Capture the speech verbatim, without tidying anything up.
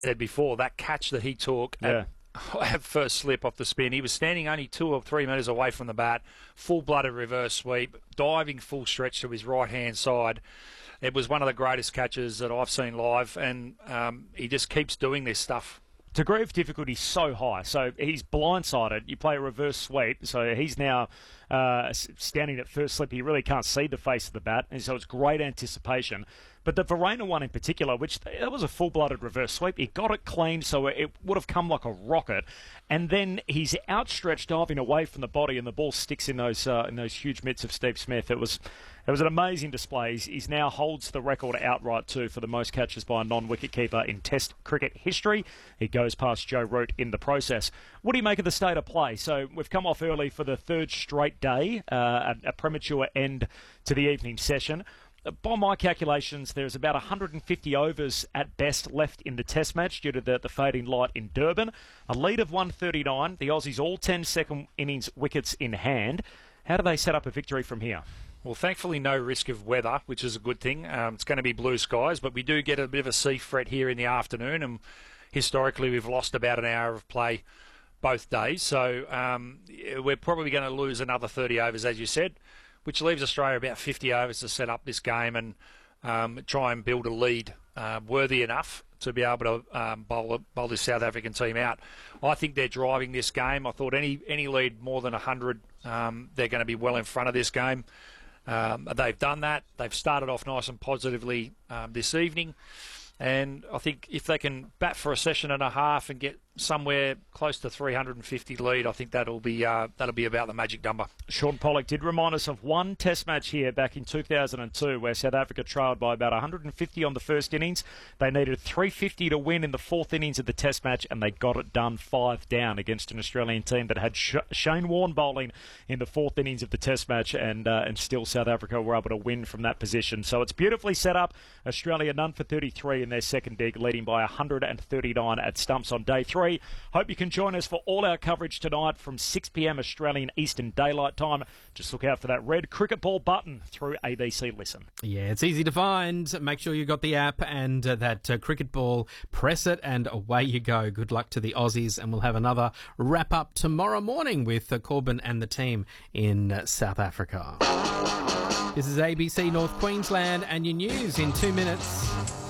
said before, that catch that he took Yeah. at, at first slip off the spin, he was standing only two or three metres away from the bat, full-blooded reverse sweep, diving full stretch to his right-hand side. It was one of the greatest catches that I've seen live, and um, he just keeps doing this stuff. Degree of difficulty so high. So he's blindsided. You play a reverse sweep. So he's now uh, standing at first slip. He really can't see the face of the bat. And so it's great anticipation. But the Verena one in particular, which that was a full-blooded reverse sweep, he got it clean, so it would have come like a rocket. And then he's outstretched, diving away from the body, and the ball sticks in those uh, in those huge mitts of Steve Smith. It was it was an amazing display. He's, he's now holds the record outright too for the most catches by a non-wicket keeper in Test cricket history. He goes past Joe Root in the process. What do you make of the state of play? So we've come off early for the third straight day, uh, a, a premature end to the evening session. By my calculations, there's about one hundred fifty overs at best left in the Test match due to the, the fading light in Durban. A lead of one thirty-nine. The Aussies all ten second innings wickets in hand. How do they set up a victory from here? Well, thankfully, no risk of weather, which is a good thing. Um, it's going to be blue skies, but we do get a bit of a sea fret here in the afternoon, and historically we've lost about an hour of play both days. So um, we're probably going to lose another thirty overs, as you said, which leaves Australia about fifty overs to set up this game and um, try and build a lead uh, worthy enough to be able to um, bowl, bowl this South African team out. I think they're driving this game. I thought any any lead more than one hundred, um, they're going to be well in front of this game. Um, they've done that. They've started off nice and positively um, this evening. And I think if they can bat for a session and a half and get somewhere close to three hundred fifty lead, I think that'll be uh, that'll be about the magic number. Sean Pollock did remind us of one Test match here back in two thousand two where South Africa trailed by about one hundred fifty on the first innings. They needed three fifty to win in the fourth innings of the Test match, and they got it done five down against an Australian team that had Sh- Shane Warne bowling in the fourth innings of the Test match, and uh, and still South Africa were able to win from that position. So it's beautifully set up. Australia none for thirty-three in their second dig, leading by one hundred thirty-nine at stumps on day three. Hope you can join us for all our coverage tonight from six p.m. Australian Eastern Daylight Time. Just look out for that red cricket ball button through A B C Listen. Yeah, it's easy to find. Make sure you got the app and uh, that uh, cricket ball. Press it and away you go. Good luck to the Aussies, and we'll have another wrap-up tomorrow morning with uh, Corbin and the team in uh, South Africa. This is A B C North Queensland and your news in two minutes.